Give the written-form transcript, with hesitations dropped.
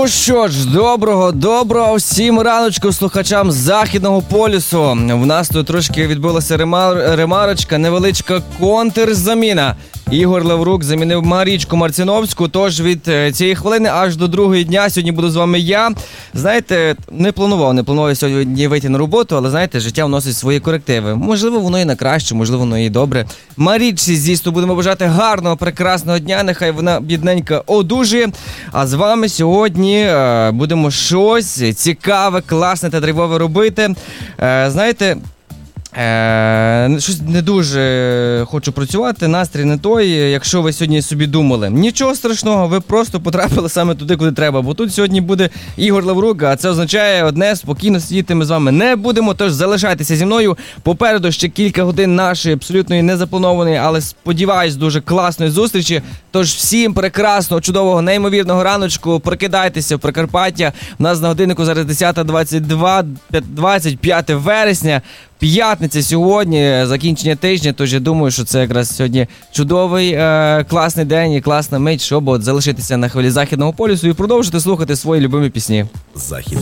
Ну що ж, доброго всім раночку слухачам Західного полюсу. В нас тут трошки відбулася ремарочка, невеличка контрзаміна. Ігор Лаврук замінив Марічку Марціновську, тож від цієї хвилини аж до другого дня сьогодні буду з вами я. Знаєте, не планував сьогодні вийти на роботу, але знаєте, життя вносить свої корективи. Можливо, воно і на краще, можливо, воно і добре. Марічці, звісно, будемо бажати гарного, прекрасного дня, нехай вона бідненька одужує. А з вами сьогодні будемо щось цікаве, класне та драйвове робити. Знаєте, щось не дуже хочу працювати, настрій не той, якщо ви сьогодні собі думали. Нічого страшного, ви просто потрапили саме туди, куди треба, бо тут сьогодні буде Ігор Лаврук, а це означає одне, спокійно сидіти ми з вами не будемо, тож залишайтеся зі мною. Попереду ще кілька годин нашої абсолютно незапланованої, але сподіваюсь, дуже класної зустрічі. Тож всім прекрасного, чудового, неймовірного раночку, прокидайтеся в Прикарпаття. У нас на годиннику зараз 10:22, 25 вересня. П'ятниця сьогодні, закінчення тижня, тож я думаю, що це якраз сьогодні чудовий, класний день і класна мить, щоб залишитися на хвилі Західного полюсу і продовжити слухати свої любимі пісні. Західний